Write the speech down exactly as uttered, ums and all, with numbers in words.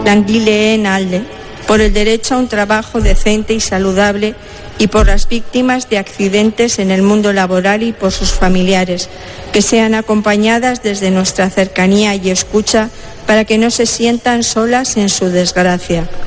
Langileen alde, por el derecho a un trabajo decente y saludable y por las víctimas de accidentes en el mundo laboral y por sus familiares, que sean acompañadas desde nuestra cercanía y escucha para que no se sientan solas en su desgracia.